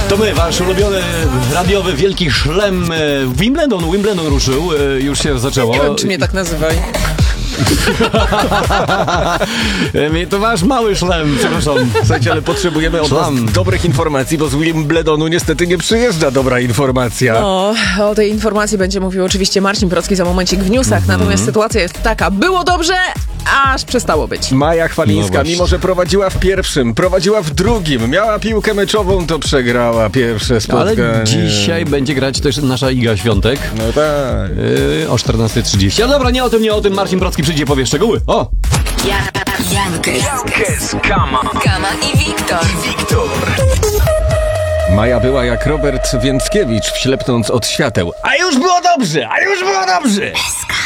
To my, wasz ulubiony radiowy wielki szlem. Wimbledon ruszył, już się zaczęło. Nie wiem, czy mnie tak nazywaj. To wasz mały szlem, przepraszam. Słuchajcie, ale potrzebujemy od was dobrych informacji, bo z Wimbledonu niestety nie przyjeżdża dobra informacja. No, o tej informacji będzie mówił oczywiście Marcin Procki za momencik w newsach, natomiast sytuacja jest taka, było dobrze, aż przestało być. Maja Chwalińska, No mimo że prowadziła w pierwszym, prowadziła w drugim, miała piłkę meczową, to przegrała pierwsze spotkanie. Ale dzisiaj będzie grać też nasza Iga Świątek. No tak. O 14:30. Ale dobra, nie o tym. Marcin Procki przyjdzie, powie szczegóły. O! Jankes, Kama i Wiktor. Maja była jak Robert Więckiewicz, wślepnąc od świateł. A już było dobrze!